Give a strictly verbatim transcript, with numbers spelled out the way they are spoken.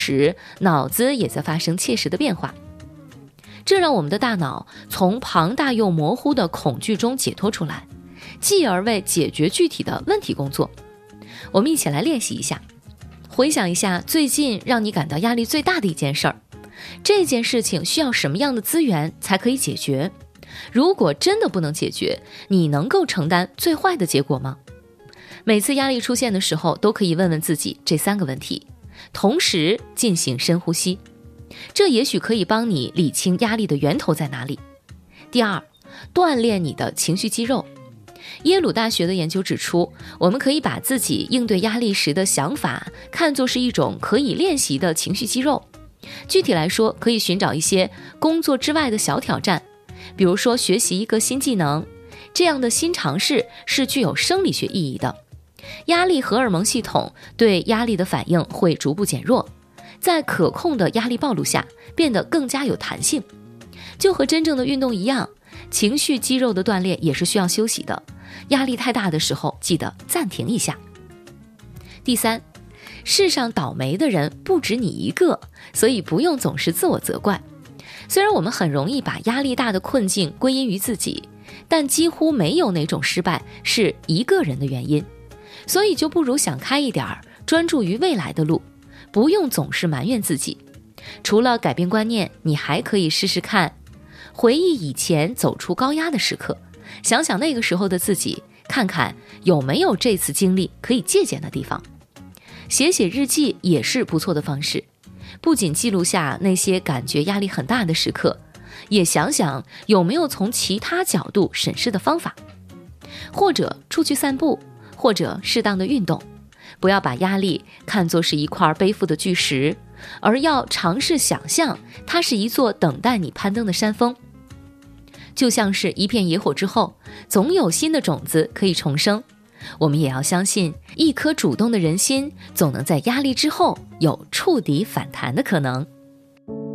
时，脑子也在发生切实的变化。这让我们的大脑从庞大又模糊的恐惧中解脱出来，继而为解决具体的问题工作。我们一起来练习一下，回想一下最近让你感到压力最大的一件事儿，这件事情需要什么样的资源才可以解决？如果真的不能解决，你能够承担最坏的结果吗？每次压力出现的时候，都可以问问自己这三个问题，同时进行深呼吸，这也许可以帮你理清压力的源头在哪里。第二，锻炼你的情绪肌肉。耶鲁大学的研究指出，我们可以把自己应对压力时的想法看作是一种可以练习的情绪肌肉。具体来说，可以寻找一些工作之外的小挑战，比如说学习一个新技能，这样的新尝试是具有生理学意义的。压力荷尔蒙系统对压力的反应会逐步减弱，在可控的压力暴露下变得更加有弹性。就和真正的运动一样，情绪肌肉的锻炼也是需要休息的，压力太大的时候记得暂停一下。第三，世上倒霉的人不止你一个，所以不用总是自我责怪。虽然我们很容易把压力大的困境归因于自己，但几乎没有哪种失败是一个人的原因，所以就不如想开一点儿，专注于未来的路，不用总是埋怨自己。除了改变观念，你还可以试试看回忆以前走出高压的时刻，想想那个时候的自己，看看有没有这次经历可以借鉴的地方。写写日记也是不错的方式，不仅记录下那些感觉压力很大的时刻，也想想有没有从其他角度审视的方法，或者出去散步，或者适当的运动。不要把压力看作是一块背负的巨石，而要尝试想象它是一座等待你攀登的山峰。就像是一片野火之后，总有新的种子可以重生。我们也要相信，一颗主动的人心总能在压力之后有触底反弹的可能。